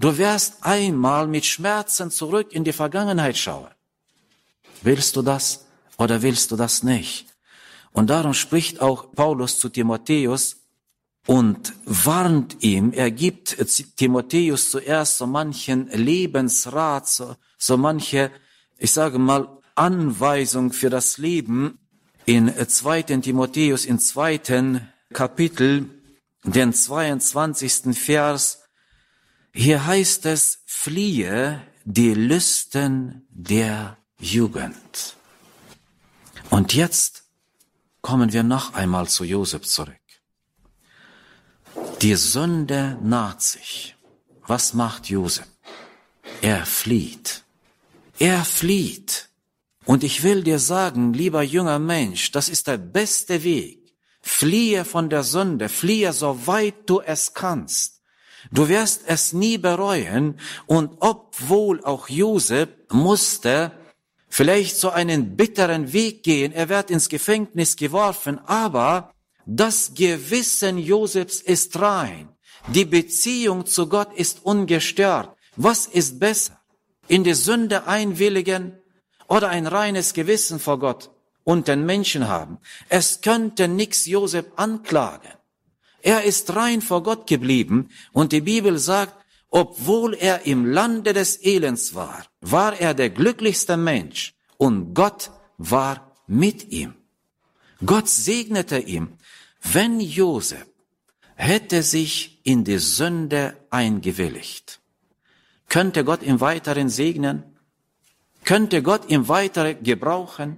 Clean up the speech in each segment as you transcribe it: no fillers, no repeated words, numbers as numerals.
Du wirst einmal mit Schmerzen zurück in die Vergangenheit schauen. Willst du das oder willst du das nicht? Und darum spricht auch Paulus zu Timotheus und warnt ihm. Er gibt Timotheus zuerst so manchen Lebensrat, so manche, ich sage mal, Anweisung für das Leben. In 2. Timotheus, im 2. Kapitel, den 22. Vers, hier heißt es, fliehe die Lüsten der Jugend. Und jetzt kommen wir noch einmal zu Josef zurück. Die Sünde naht sich. Was macht Josef? Er flieht. Er flieht. Und ich will dir sagen, lieber junger Mensch, das ist der beste Weg. Fliehe von der Sünde, fliehe so weit du es kannst. Du wirst es nie bereuen. Und obwohl auch Josef musste vielleicht so einen bitteren Weg gehen, er wird ins Gefängnis geworfen, aber das Gewissen Josefs ist rein. Die Beziehung zu Gott ist ungestört. Was ist besser? In die Sünde einwilligen oder ein reines Gewissen vor Gott und den Menschen haben? Es könnte nichts Josef anklagen. Er ist rein vor Gott geblieben und die Bibel sagt, obwohl er im Lande des Elends war, war er der glücklichste Mensch und Gott war mit ihm. Gott segnete ihn. Wenn Josef hätte sich in die Sünde eingewilligt, könnte Gott ihn weiterhin segnen? Könnte Gott ihn weiter gebrauchen?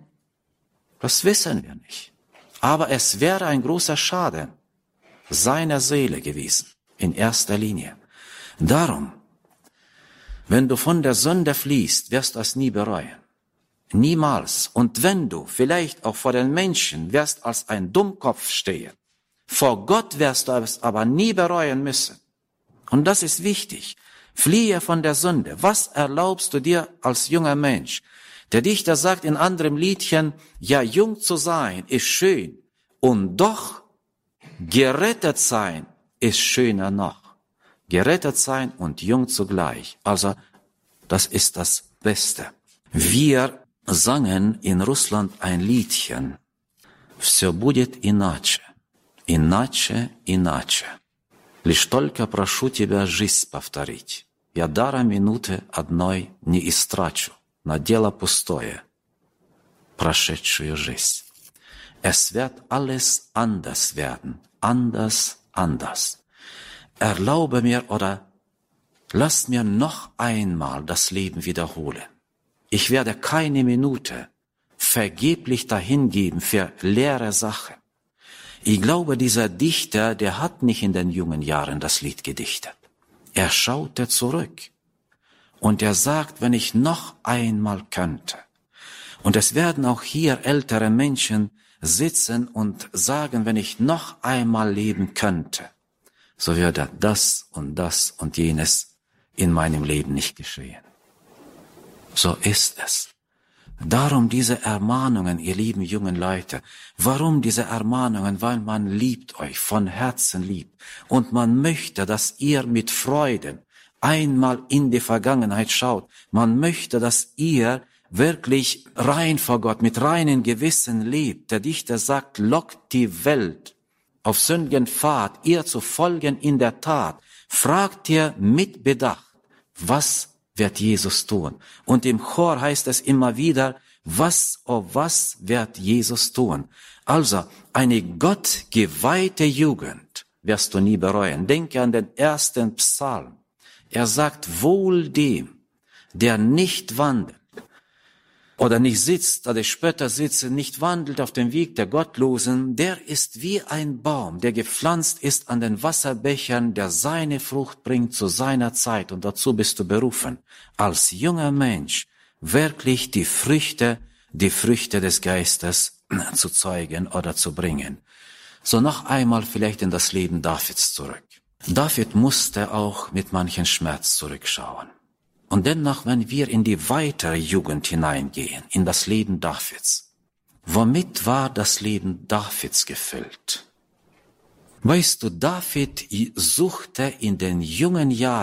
Das wissen wir nicht. Aber es wäre ein großer Schaden seiner Seele gewesen, in erster Linie. Darum, wenn du von der Sünde fliehst, wirst du es nie bereuen. Niemals. Und wenn du vielleicht auch vor den Menschen wirst als ein Dummkopf stehen, vor Gott wirst du es aber nie bereuen müssen. Und das ist wichtig. Fliehe von der Sünde. Was erlaubst du dir als junger Mensch? Der Dichter sagt in anderem Liedchen, ja, jung zu sein ist schön und doch gerettet sein ist schöner noch. Gerettet sein und jung zugleich. Also, das ist das Beste. Wir sangen in Russland ein Liedchen. Всё будет иначе, иначе, иначе. Лишь только прошу тебя жизнь повторить. Я дара минуты одной не истрачу на дело пустое, прошедшую жизнь. Es wird alles anders werden. Anders, anders. Erlaube mir oder lass mir noch einmal das Leben wiederholen. Ich werde keine Minute vergeblich dahingeben für leere Sachen. Ich glaube, dieser Dichter, der hat nicht in den jungen Jahren das Lied gedichtet. Er schaute zurück und er sagt, wenn ich noch einmal könnte. Und es werden auch hier ältere Menschen sitzen und sagen, wenn ich noch einmal leben könnte, so würde das und jenes in meinem Leben nicht geschehen. So ist es. Darum diese Ermahnungen, ihr lieben jungen Leute. Warum diese Ermahnungen? Weil man liebt euch, von Herzen liebt. Und man möchte, dass ihr mit Freuden einmal in die Vergangenheit schaut. Man möchte, dass ihr wirklich rein vor Gott, mit reinem Gewissen lebt. Der Dichter sagt, lockt die Welt auf sündigen Pfad, ihr zu folgen in der Tat. Fragt ihr mit Bedacht, was wird Jesus tun? Und im Chor heißt es immer wieder, was wird Jesus tun? Also, eine gottgeweihte Jugend wirst du nie bereuen. Denke an den 1. Psalm. Er sagt, wohl dem, der nicht wandelt oder nicht sitzt, oder Spötter sitzen, nicht wandelt auf dem Weg der Gottlosen, der ist wie ein Baum, der gepflanzt ist an den Wasserbechern, der seine Frucht bringt zu seiner Zeit. Und dazu bist du berufen, als junger Mensch wirklich die Früchte des Geistes zu zeugen oder zu bringen. So noch einmal vielleicht in das Leben Davids zurück. David musste auch mit manchen Schmerz zurückschauen. Und dennoch, wenn wir in die weitere Jugend hineingehen, in das Leben Davids, womit war das Leben Davids gefüllt? Weißt du, David suchte in den jungen Jahren